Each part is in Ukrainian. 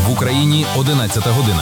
В Україні 11 година.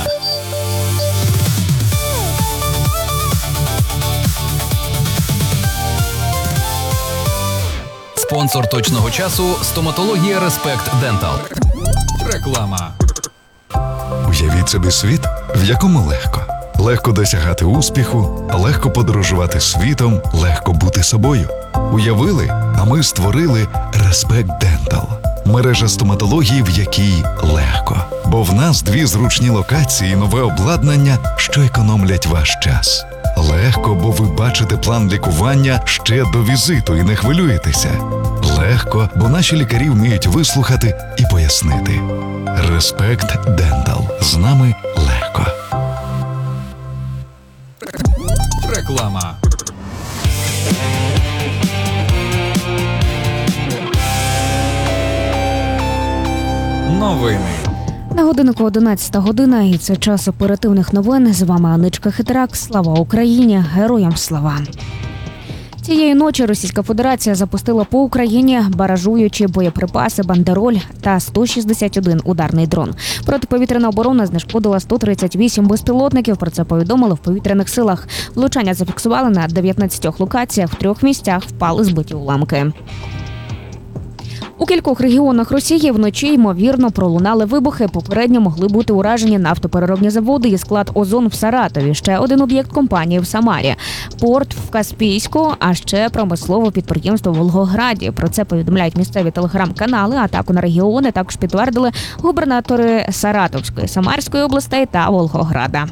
Спонсор точного часу – стоматологія Респект Дентал. Реклама. Уявіть собі світ, в якому легко. Легко досягати успіху, легко подорожувати світом, легко бути собою. Уявили, а ми створили Респект Дентал. Мережа стоматології, в якій легко. Бо в нас 2 зручні локації і нове обладнання, що економлять ваш час. Легко, бо ви бачите план лікування ще до візиту і не хвилюєтеся. Легко, бо наші лікарі вміють вислухати і пояснити. Респект Дентал. З нами легко. Реклама. Новини. На годиннику 11 година, і це час оперативних новин. З вами Аничка Хитрак. Слава Україні! Героям слава! Цієї ночі Російська Федерація запустила по Україні баражуючі боєприпаси «Бандероль» та 161 ударний дрон. Протиповітряна оборона знешкодила 138 безпілотників, про це повідомили в повітряних силах. Влучання зафіксували на 19 локаціях, в 3 місцях впали збиті уламки. У кількох регіонах Росії вночі, ймовірно, пролунали вибухи. Попередньо могли бути уражені нафтопереробні заводи і склад «Озон» в Саратові, ще один об'єкт компанії в Самарі, порт в Каспійську, а ще промислове підприємство в Волгограді. Про це повідомляють місцеві телеграм-канали. Атаку на регіони також підтвердили губернатори Саратовської, Самарської областей та Волгограда.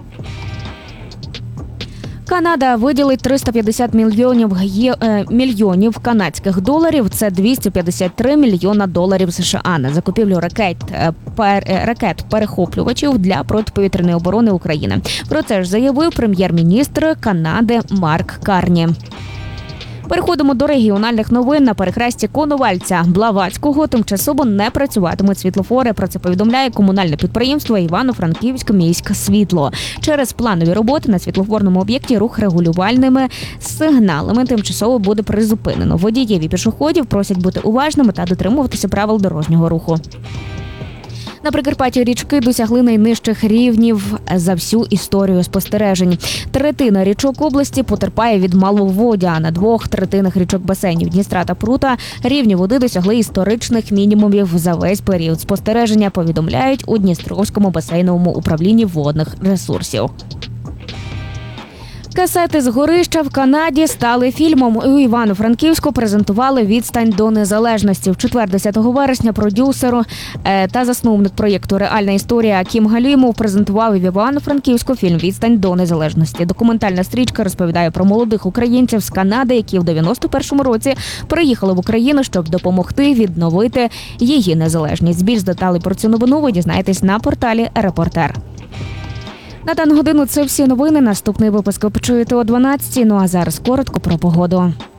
Канада виділить 350 мільйонів канадських доларів. Це 253 мільйона доларів США на закупівлю ракет-перехоплювачів для протиповітряної оборони України. Про це ж заявив прем'єр-міністр Канади Марк Карні. Переходимо до регіональних новин. На перехресті Коновальця Блаватського тимчасово не працюватимуть світлофори. Про це повідомляє комунальне підприємство Івано-Франківськ міськсвітло. Через планові роботи на світлофорному об'єкті рух регулювальними сигналами тимчасово буде призупинено. Водіїв і пішоходів просять бути уважними та дотримуватися правил дорожнього руху. На Прикарпатті річки досягли найнижчих рівнів за всю історію спостережень. Третина річок області потерпає від маловоддя, а на 2/3 річок басейнів Дністра та Прута рівні води досягли історичних мінімумів за весь період спостереження, повідомляють у Дністровському басейновому управлінні водних ресурсів. Касети з горища в Канаді стали фільмом. У Івано-Франківську презентували «Відстань до незалежності». В четвер, 10 вересня, продюсер та засновник проєкту «Реальна історія» Кім Галімов презентував в Івано-Франківську фільм «Відстань до незалежності». Документальна стрічка розповідає про молодих українців з Канади, які в 91-му році приїхали в Україну, щоб допомогти відновити її незалежність. Більш деталей про цю новину ви дізнаєтесь на порталі «Репортер». На дану годину це всі новини. Наступний випуск ви почуєте о 12-й. Ну а зараз коротко про погоду.